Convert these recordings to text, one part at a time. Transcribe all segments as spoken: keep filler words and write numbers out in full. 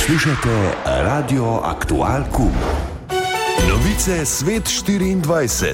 Poslušajte Radio Aktual Kum. Novice Svet štiriindvajset.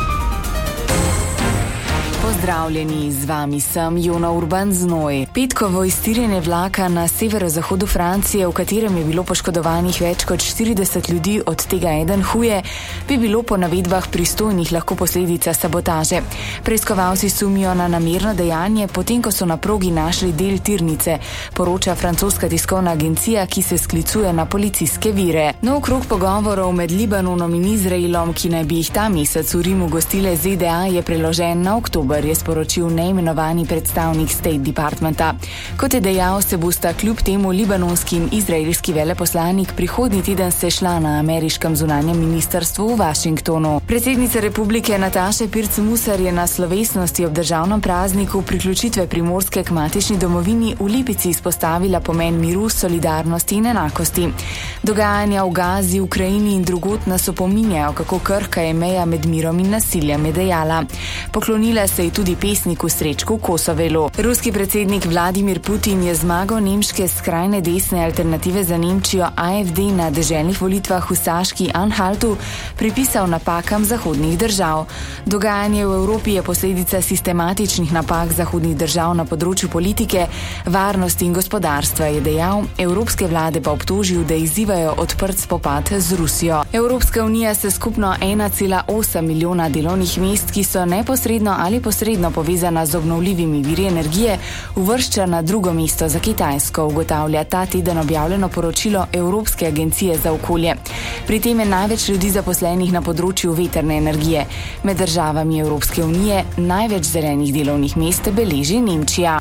Pozdravljeni, z vami sem Jona Urban Znoj. Petkovo iztirjenje vlaka na severozahodu Francije, v katerem je bilo poškodovanih več kot štirideset ljudi, od tega eden huje, bi bilo po navedbah pristojnih lahko posledica sabotaže. Preiskovalci sumijo na namerno dejanje, potem ko so na progi našli del tirnice, poroča francoska tiskovna agencija, ki se sklicuje na policijske vire. Nov krog pogovorov med Libanonom in Izraelom, ki naj bi jih ta mesec v Rimu gostile Z D A, je preložen na oktober, je sporočil neimenovani predstavnik State Departmenta. Kot je dejal, se bosta kljub temu libanonski in izraelski veleposlanik prihodnji teden sešla na ameriškem zunanjem ministrstvu v Washingtonu. Predsednica republike Nataša Pirc Musar je na slovesnosti ob državnem prazniku priključitve Primorske k matični domovini v Lipici izpostavila pomen miru, solidarnosti in enakosti. Dogajanja v Gazi, Ukrajini in drugod nas opominjajo, kako krhka je meja med mirom in nasiljem, je dejala. Poklonila se je tudi pesniku Srečku Kosovelu. Ruski predsednik Vladimir Putin je zmago nemške skrajne desne alternative za Nemčijo A F D na deželnih volitvah v Saški Anhaltu pripisal napakam zahodnih držav. Dogajanje v Evropi je posledica sistematičnih napak zahodnih držav na področju politike, varnosti in gospodarstva, je dejal, evropske vlade pa obtožil, da izzivajo odprt spopad z Rusijo. Evropska unija se skupno ena cela osem milijona delovnih mest, ki so neposredno ali posredno povezana z obnovljivimi viri energije, uvršča na drugo mesto za Kitajsko, ugotavlja ta teden objavljeno poročilo Evropske agencije za okolje. Pri tem je največ ljudi zaposlenih na področju vetrne energije. Med državami Evropske unije največ zelenih delovnih mest beleži Nemčija.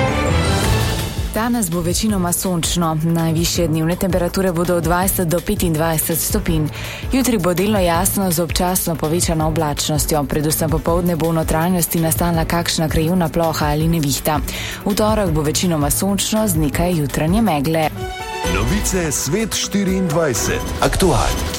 Danes bo večinoma sončno, najvišje dnevne temperature bodo od dvajset do petindvajset stopinj. Jutri bo delno jasno z občasno povečano oblačnostjo, predvsem popoldne bo v notranjosti nastala kakšna krajevna ploha ali nevihta. V torek bo večinoma sončno z nekaj jutranje megle. Novice Svet štiriindvajset. Aktual.